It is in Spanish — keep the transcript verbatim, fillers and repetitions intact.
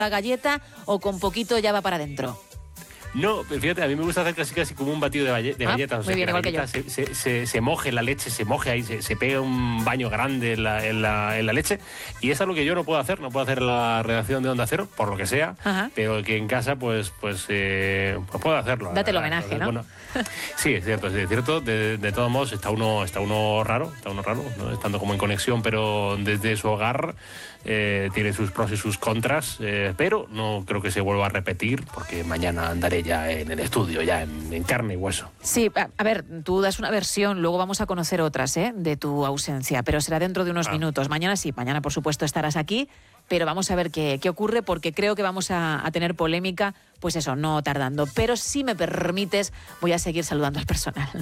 la galleta o con poquito ya va para adentro? No, fíjate, a mí me gusta hacer casi casi como un batido de, balle- de Ah, galletas. O sea, muy bien, que la igual que galleta se, se, se, se moje la leche, se moje ahí, se, se pega un baño grande en la, en, la, en la leche. Y es algo que yo no puedo hacer, no puedo hacer la redacción de Onda Cero, por lo que sea, Ajá. pero que en casa pues pues, eh, pues puedo hacerlo. Date el ¿verdad? homenaje, Entonces, ¿no? Bueno, sí, es cierto, es cierto. De, de todos modos, está uno, está uno raro, está uno raro, ¿no? Estando como en conexión, pero desde su hogar eh, tiene sus pros y sus contras, eh, pero no creo que se vuelva a repetir, porque mañana andaré ya en el estudio, ya en, en carne y hueso. Sí, a, a ver, tú das una versión, luego vamos a conocer otras, ¿eh?, de tu ausencia, pero será dentro de unos Ah. minutos. Mañana sí, mañana por supuesto estarás aquí, pero vamos a ver qué, qué ocurre, porque creo que vamos a, a tener polémica, pues eso, no tardando. Pero si me permites, voy a seguir saludando al personal.